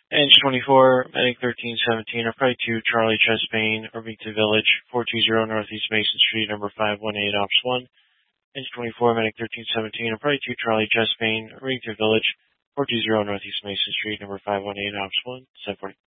Engine 24, Medic 1317, or probably 2 Charlie Chespain, Irvington Village, 420 Northeast Mason Street, number 518, Ops 1. Engine 24, Medic 1317, or probably 2 Charlie Chespain, Irvington Village, 420 Northeast Mason Street, number 518, Ops 1, 740.